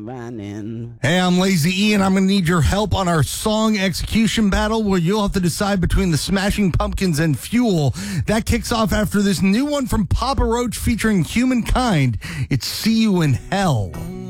running. Hey, I'm Lazy Ian. I'm going to need your help on our song execution battle where you'll have to decide between the Smashing Pumpkins and Fuel. That kicks off after this new one from Papa Roach featuring Humankind. It's See You in Hell.